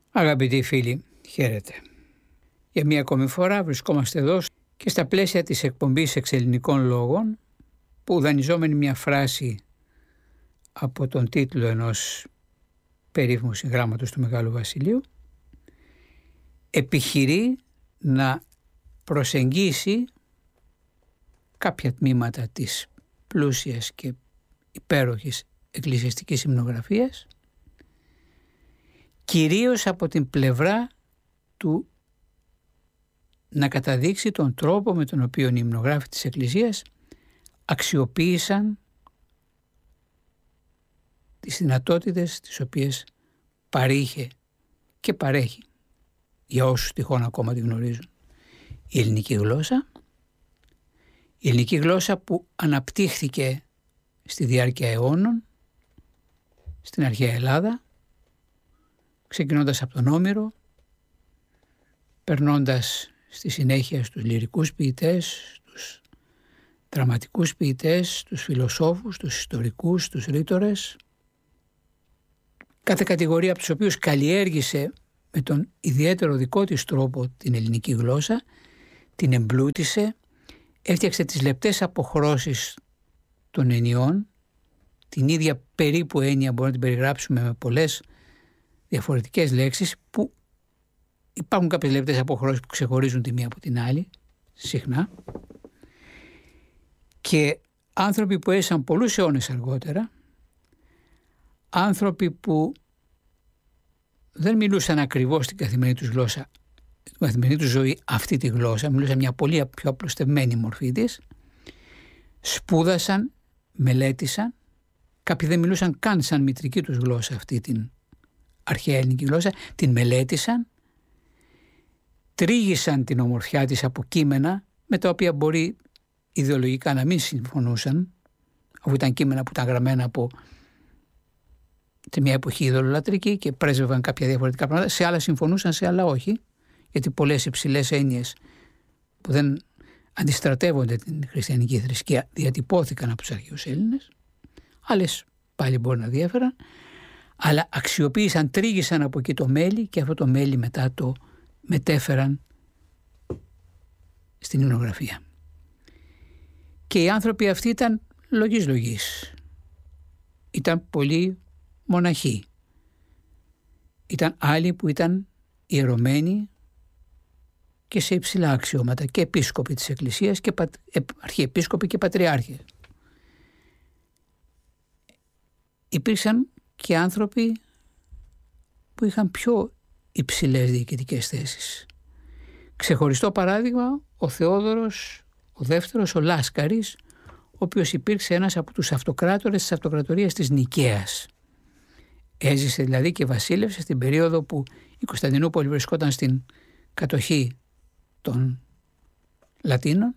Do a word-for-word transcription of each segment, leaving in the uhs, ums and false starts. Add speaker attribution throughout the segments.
Speaker 1: Αγαπητοί φίλοι, χαίρετε. Για μία ακόμη φορά βρισκόμαστε εδώ και στα πλαίσια της εκπομπής Εξελληνικών Λόγων, που δανειζόμενη μια φράση από τον τίτλο ενός περίφημου συγγράμματος του Μεγάλου Βασιλείου, επιχειρεί να προσεγγίσει κάποια τμήματα της πλούσιας και υπέροχης εκκλησιαστικής υμνογραφίας, κυρίως από την πλευρά του να καταδείξει τον τρόπο με τον οποίο οι υμνογράφοι της Εκκλησίας αξιοποίησαν τις δυνατότητες τις οποίες παρήχε και παρέχει, για όσους τυχόν ακόμα τη γνωρίζουν, η ελληνική γλώσσα. Η ελληνική γλώσσα που αναπτύχθηκε στη διάρκεια αιώνων στην αρχαία Ελλάδα, ξεκινώντας από τον Όμηρο, περνώντας στη συνέχεια στους λυρικούς ποιητές, στους δραματικούς ποιητές, στους φιλοσόφους, στους ιστορικούς, στους ρήτορες. Κάθε κατηγορία από τους οποίους καλλιέργησε με τον ιδιαίτερο δικό της τρόπο την ελληνική γλώσσα, την εμπλούτησε, έφτιαξε τις λεπτές αποχρώσεις των ενιών, την ίδια περίπου έννοια μπορούμε να την περιγράψουμε με πολλές διαφορετικές λέξεις, που υπάρχουν κάποιες λεπτές αποχρώσεις που ξεχωρίζουν τη μία από την άλλη, συχνά. Και άνθρωποι που έζησαν πολλούς αιώνες αργότερα, άνθρωποι που δεν μιλούσαν ακριβώς στην καθημερινή τους γλώσσα, στην καθημερινή τους ζωή αυτή τη γλώσσα, μιλούσαν μια πολύ πιο απλουστευμένη μορφή της, σπούδασαν, μελέτησαν, κάποιοι δεν μιλούσαν καν σαν μητρική τους γλώσσα αυτή την αρχαία ελληνική γλώσσα, την μελέτησαν, τρίγησαν την ομορφιά της από κείμενα με τα οποία μπορεί ιδεολογικά να μην συμφωνούσαν, αφού ήταν κείμενα που ήταν γραμμένα από σε μια εποχή ειδωλολατρική και πρέσβευαν κάποια διαφορετικά πράγματα. Σε άλλα συμφωνούσαν, σε άλλα όχι, γιατί πολλές υψηλές έννοιες που δεν αντιστρατεύονται την χριστιανική θρησκεία διατυπώθηκαν από τους αρχαίους Έλληνες, άλλες πάλι μπορεί να διέφεραν, αλλά αξιοποίησαν, τρίγησαν από εκεί το μέλι και αυτό το μέλι μετά το μετέφεραν στην υμνογραφία. Και οι άνθρωποι αυτοί ήταν λογής λογής. Ήταν πολύ μοναχοί. Ήταν άλλοι που ήταν ιερωμένοι και σε υψηλά αξιώματα, και επίσκοποι της Εκκλησίας και πατ... αρχιεπίσκοποι και πατριάρχες. Υπήρξαν και άνθρωποι που είχαν πιο υψηλές διοικητικές θέσεις. Ξεχωριστό παράδειγμα, ο Θεόδωρος ο δεύτερος, ο Λάσκαρης, ο οποίος υπήρξε ένας από τους αυτοκράτορες της αυτοκρατορίας της Νικαίας. Έζησε δηλαδή και βασίλευσε στην περίοδο που η Κωνσταντινούπολη βρισκόταν στην κατοχή των Λατίνων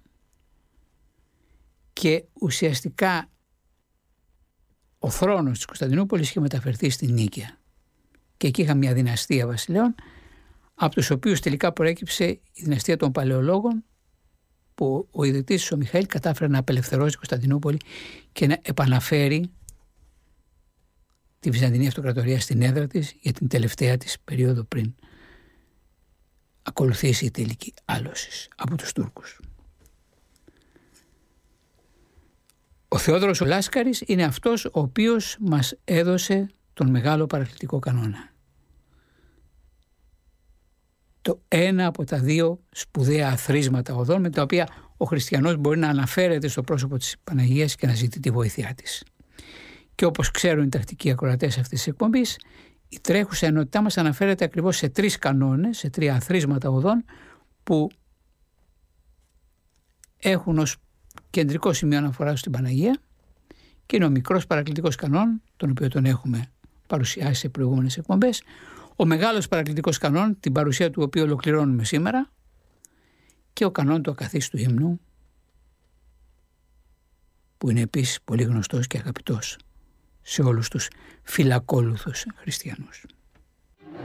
Speaker 1: και ουσιαστικά ο θρόνος της Κωνσταντινούπολης είχε μεταφερθεί στην Νίκαια. Και εκεί είχα μια δυναστεία βασιλέων, από τους οποίους τελικά προέκυψε η δυναστεία των Παλαιολόγων, που ο ιδρυτής ο Μιχαήλ κατάφερε να απελευθερώσει την Κωνσταντινούπολη και να επαναφέρει τη Βυζαντινή Αυτοκρατορία στην έδρα της για την τελευταία της περίοδο πριν ακολουθήσει η τελική άλωση από τους Τούρκους. Ο Θεόδωρος ο Λάσκαρης είναι αυτός ο οποίος μας έδωσε τον μεγάλο παρακλητικό κανόνα. Το ένα από τα δύο σπουδαία αθροίσματα οδών με τα οποία ο χριστιανός μπορεί να αναφέρεται στο πρόσωπο της Παναγίας και να ζητεί τη βοήθειά της. Και όπως ξέρουν οι τακτικοί ακροατές αυτής της εκπομπής, η τρέχουσα ενότητά μας αναφέρεται ακριβώς σε τρεις κανόνες, σε τρία αθροίσματα οδών που έχουν ως κεντρικό σημείο αναφορά στην Παναγία, και είναι ο μικρός παρακλητικός κανόν, τον οποίο τον έχουμε παρουσιάσει σε προηγούμενες εκπομπές, ο μεγάλος παρακλητικός κανόν, την παρουσία του οποίου ολοκληρώνουμε σήμερα, και ο κανόν του ακαθίστου ύμνου, που είναι επίσης πολύ γνωστός και αγαπητός σε όλους τους φιλακόλουθους χριστιανούς.